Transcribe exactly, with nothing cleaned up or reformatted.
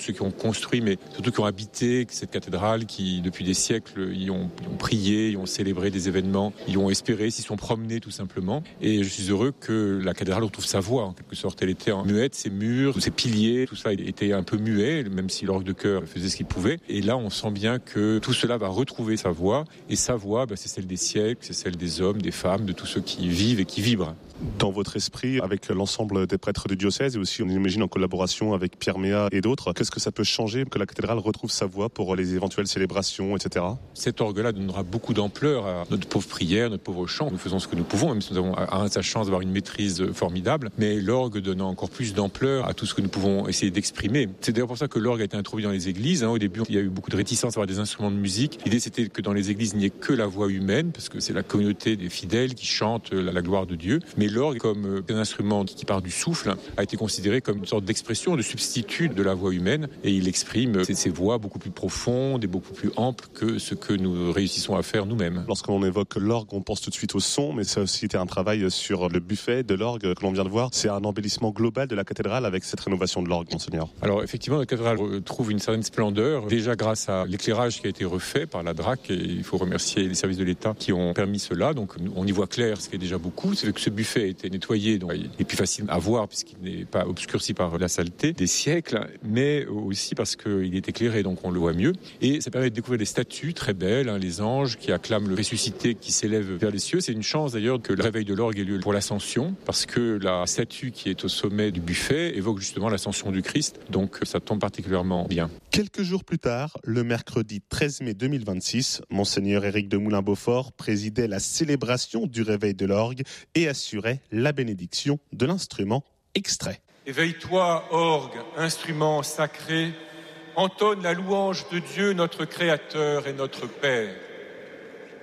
ceux qui ont construit, mais surtout qui ont habité cette cathédrale, qui depuis des siècles y ont, y ont prié, y ont célébré des événements, y ont espéré, s'y sont promenés tout simplement. Et je suis heureux que la cathédrale retrouve sa voix, en quelque sorte. Elle était en muette, ses murs, ses piliers, tout ça était un peu muet, même si l'orgue de chœur faisait ce qu'il pouvait. Et là, on sent bien que tout cela va retrouver sa voix. Et sa voix, bah, c'est celle des siècles, c'est celle des hommes, des femmes, de tous ceux qui vivent et qui vibrent. Dans votre esprit, avec l'ensemble des prêtres du diocèse et aussi, on imagine, en collaboration avec Pierre Méat et d'autres, qu'est-ce que ça peut changer que la cathédrale retrouve sa voix pour les éventuelles célébrations, et cetera? Cet orgue-là donnera beaucoup d'ampleur à notre pauvre prière, notre pauvre chant. Nous faisons ce que nous pouvons, même si nous avons à sa chance d'avoir une maîtrise formidable. Mais l'orgue donne encore plus d'ampleur à tout ce que nous pouvons essayer d'exprimer. C'est d'ailleurs pour ça que l'orgue a été introduit dans les églises. Au début, il y a eu beaucoup de réticence à avoir des instruments de musique. L'idée, c'était que dans les églises, il n'y ait que la voix humaine, parce que c'est la communauté des fidèles qui chante la gloire de Dieu. Mais l'orgue, comme un instrument qui part du souffle, a été considéré comme une sorte d'expression, de substitut de la voix humaine, et il exprime ces voix beaucoup plus profondes et beaucoup plus amples que ce que nous réussissons à faire nous-mêmes. Lorsqu'on évoque l'orgue, on pense tout de suite au son, mais ça a aussi été un travail sur le buffet de l'orgue que l'on vient de voir. C'est un embellissement global de la cathédrale avec cette rénovation de l'orgue, Monseigneur. Alors effectivement, la cathédrale trouve une certaine splendeur, déjà grâce à l'éclairage qui a été refait par la D R A C, et il faut remercier les services de l'État qui ont permis cela. Donc on y voit clair, ce qui est déjà beaucoup. C'est que ce buffet a été nettoyé, donc il est plus facile à voir puisqu'il n'est pas obscurci par la saleté des siècles, mais aussi parce qu'il est éclairé, donc on le voit mieux. Et ça permet de découvrir des statues très belles, hein, les anges qui acclament le ressuscité qui s'élève vers les cieux. C'est une chance d'ailleurs que le réveil de l'orgue ait lieu pour l'Ascension, parce que la statue qui est au sommet du buffet évoque justement l'Ascension du Christ, donc ça tombe particulièrement bien. Quelques jours plus tard, le mercredi treize mai deux mille vingt-six, Monseigneur Éric de Moulin-Beaufort présidait la célébration du réveil de l'orgue et assurait la bénédiction de l'instrument extrait. Éveille-toi, orgue, instrument sacré, entonne la louange de Dieu, notre Créateur et notre Père.